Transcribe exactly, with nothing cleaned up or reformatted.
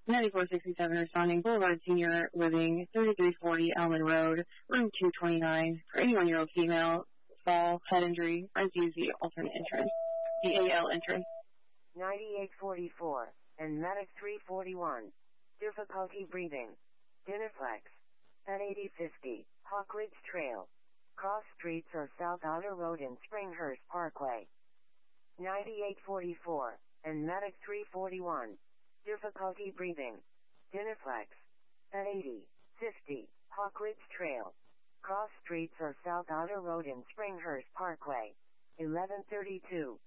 ninety-four sixty-seven responding, Boulevard Senior Living, thirty-three forty Elman Road, room two twenty-nine. For any one-year-old female, fall, head injury, please use the alternate entrance, the A L entrance. ninety-eight forty-four, and Medic three forty-one. Difficulty breathing. Dinaflex. At eighty fifty, Hawk Ridge Trail. Cross streets or South Outer Road in Springhurst Parkway. ninety-eight forty-four, and Medic three forty-one. Difficulty breathing. Dinaflex. At eighty fifty, Hawk Ridge Trail. Cross streets or South Outer Road in Springhurst Parkway. eleven thirty-two.